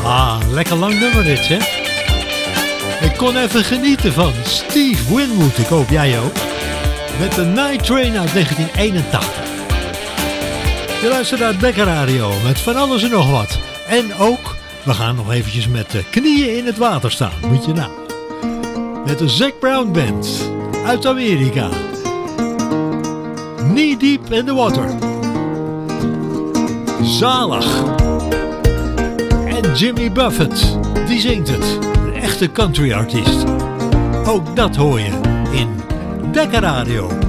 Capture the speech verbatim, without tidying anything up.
Ah, lekker lang nummer dit, hè? Ik kon even genieten van Steve Winwood, ik hoop jij ook. Met de Night Train uit negentien eenentachtig. Je luistert naar Dekker Radio met van alles en nog wat. En ook, we gaan nog eventjes met de knieën in het water staan, moet je nou. Met de Zac Brown Band uit Amerika. Knee Deep in the Water. Zalig. En Jimmy Buffett, die zingt het. Een echte country artiest. Ook dat hoor je in Dekker Radio.